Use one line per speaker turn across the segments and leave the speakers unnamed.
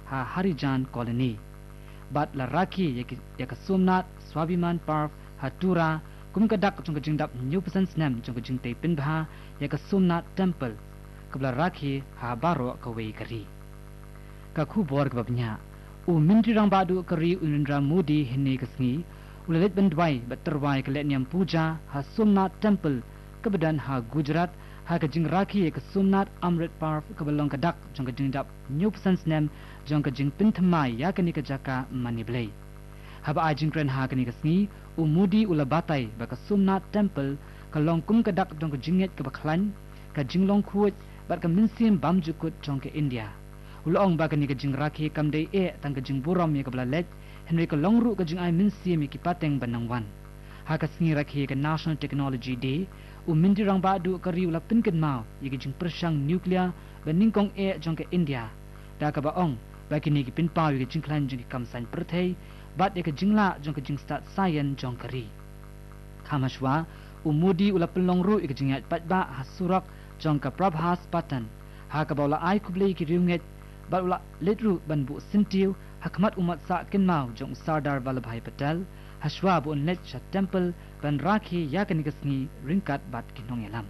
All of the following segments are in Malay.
ha Harijan Colony. Bat la raki yak Somnath Swabiman Park Hatura kum kadak jong jing dap new person snam jong jing te pin bha yak Somnath Temple kabla raki ha baro ka wei kari ka khu bor ka bnya u minti rang badu kari Unindra Modi hinne kasngi ulet bandwai baterwai ka letniam puja ha Somnath Temple kabadan ha Gujarat ha ka jing raki yak Somnath Amrit Park kabalong kadak jong jing dap new person snam jong ka jing pin thamai yakani ka jaka maniblai haba ajing kren ha kani kasngi umudi ulabatai baka Somnath Temple kalong kum kadak jong ka jinget ka baklan ka jinglong khuat bat ka minsim bam jukut jong ka India ulong ba kani ka jing rakhi kamdei tang ka jing buram ye ka blalet henry ka longru ka jing ai minsim ki pateng banangwan ha ka sngi rakhi ka National Technology Day mindi rang ba du ka riu la pin kan mau ye ka jing persang nuclear baningkong jong ka India da ka ba ong ba kini ki pin paw ye ka jing klan jing kam san perthei bat ye ka jingla jong ka jing start science jong kari khamashwa umudi ula pelongru ye ka jing pat ba hasurak jong ka Prabhas Patan ha ka bawla ai kublei ki riunget ba ula letru banbu sintiu hakmat umat sa ken mau jong Sardar Vallabhai Patel hashwa bu net sha temple ban rakhi yakani kasngi ringkat bat kinong yalam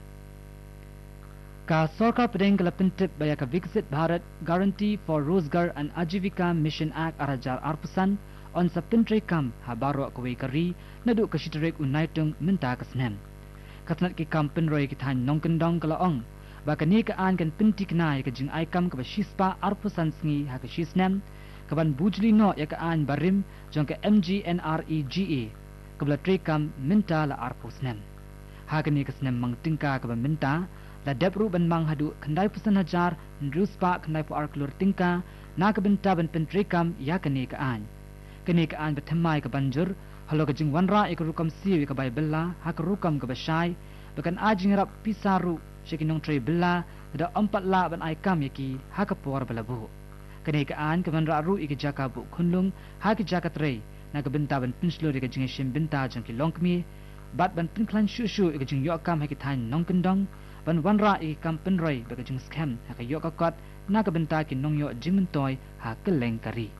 ka sarkar pedeng kala pintip baya ka Viksit Bharat Guarantee for Rozgar and Ajivika Mission Act arajar arpusan on sa pintre kam ha baro ka wei kari nadu ka shitrek unaitung minta kasnem katnat ki kam pinroi ki than nongkendong kala ong ba kani ka an kan pinti knai ka jing ai kam ka shispa arpusan sngi ha ka shisnem ka ban bujli no ya ka an barim jong ka MGNREGA ka bla tre kam minta la arpusnem ha kani ka snem mang tingka ka ban minta la debru ban mang hadu khandai pusan hajar ndruspa khandai pu arklur tingka na ka binta ban pintre kam ya kani ka an bathamai ka banjur halo ka jing wanra ek rukam siwi ka bai billa ha ka rukam ka bashai bakan ajing rap pisaru shekinong tre billa da ampat la ban ai kam yaki ha ka por balabu kani ka an ka wanra ru ik jaka bu khunlung ha ki jaka tre na ka binta ban pinslo ka jing shim binta jang ki longkmi bat ban pinklan shu ik jing yo kam ha ki than nongkendong ban wanra ik kam pinroi ba ka jing scam ha ka yo ka kot na ka binta ki nong yo jing toy ha keleng kari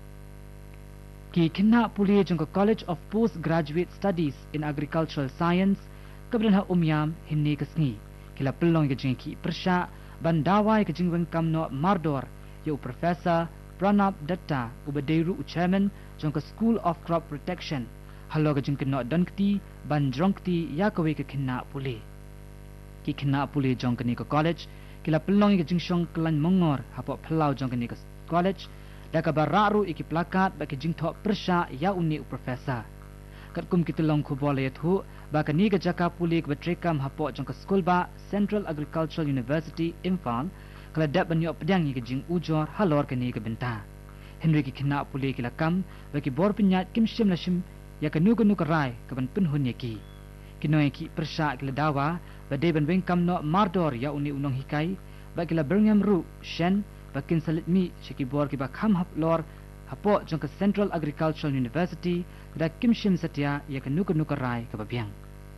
ki kinna puli jong College of Postgraduate Studies in Agricultural Science kabran ha umyam hinne kasngi kila pelong ke jing ki persha bandawai ke jing kam no Mardor yo Professor Pranab Datta ubadeiru chairman jong School of Crop Protection halo ke jing no dankti ban jongti yakawe ke kinna puli ki kinna puli jong kani ko college kila pelong ke jing shong klan mongor hapo phalau jong kani ko college daka bararu iki plakat baki jingtho persha ya uni professor katkum kitulong khubole thu bakani ga jaka pulik batrekam hapo jongka school ba Central Agricultural University Imphal kala dab banyo pedang ni jing ujor halor kani ga benta henry ki khina pulik lakam baki bor pinyat kim shim lashim ya kanu kanu karai kaban pinhun yaki kinoy ki persha kala dawa bade ban wengkam no Mardor ya uni unong hikai bakila Birmingham ru shen bakin salit mi shiki bor ki ba kham hap lor hapo jongka Central Agricultural University da kimshim satya ya kanuka rai ka babyang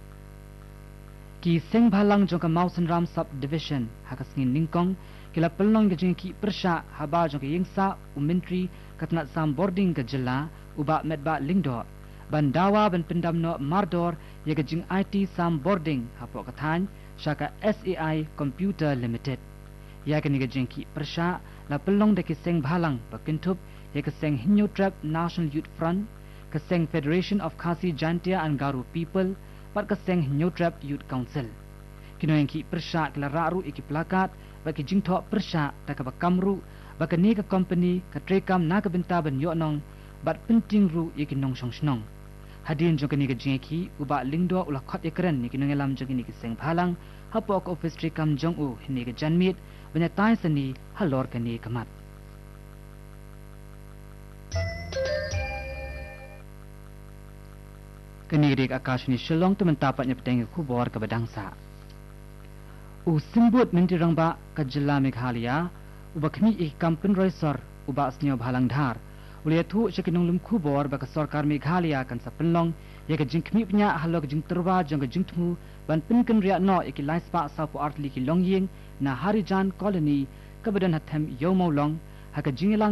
ki seng bhalang jongka Mausan Ram Sub Division hakasngin ningkong kila pelong ge ki persha haba jongka yingsa umintri katna sam boarding ka jilla uba medba lingdo bandawa ban pendam no Mardor ya ge jing IT sam boarding hapo kathan shaka SAI Computer Limited ya kani ga jengki persha la pelong de ki seng bhalang bakintup ya ka seng hinyo trap National Youth Front ka seng Federation of Khasi Jantia and Garu People pat ka seng hinyo trap Youth Council kino yang ki persha kala raru iki plakat baki jingtho persha ta ka bakamru bakani ka company ka trekam na ka benta ban yo nong bat penting ru iki nong song snong hadin jong kani ga jengki uba lingdo ula khat ekran ni kino ngelam jong ni ki seng bhalang hapo ka office trekam jong u hini ga janmit banyatai seni halor kani kamat kani rik akashni shillong tu mentapatnya peteng khubor ka badangsa u simbut mintirang ba ka jilla Meghalaya ubakmi ik kampun roisor uba asnyo bhalang dhar uliathu shakinung lum khubor ba ka sarkar Meghalaya kan sa penlong ya ka jingkmi pnya halok jing terwa jong ka jingthu ban pinkan ria no iki laispa sa pu artli ki longying na Harijan Colony kabadan hatem yomolong haka jingilang